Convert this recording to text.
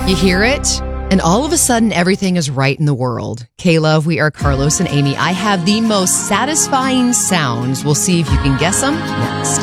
You hear it? And all of a sudden, everything is right in the world. K-Love, we are Carlos and Amy. I have the most satisfying sounds. We'll see if you can guess them next.